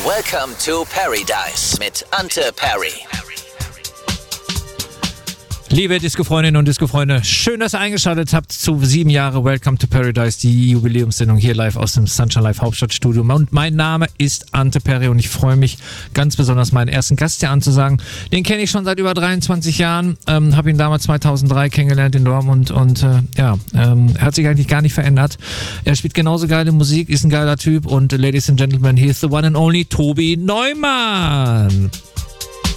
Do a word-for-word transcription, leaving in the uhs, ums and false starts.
Welcome to Paradise mit Ante Perry. Liebe Disco-Freundinnen und Disco-Freunde, schön, dass ihr eingeschaltet habt zu sieben Jahre Welcome to Paradise, die Jubiläumssendung hier live aus dem Sunshine Live Hauptstadtstudio. Und mein Name ist Ante Perry und ich freue mich ganz besonders, meinen ersten Gast hier anzusagen. Den kenne ich schon seit über dreiundzwanzig Jahren, ähm, habe ihn damals zweitausenddrei kennengelernt in Dortmund und äh, ja, ähm, er hat sich eigentlich gar nicht verändert. Er spielt genauso geile Musik, ist ein geiler Typ und uh, Ladies and Gentlemen, he is the one and only Tobi Neumann.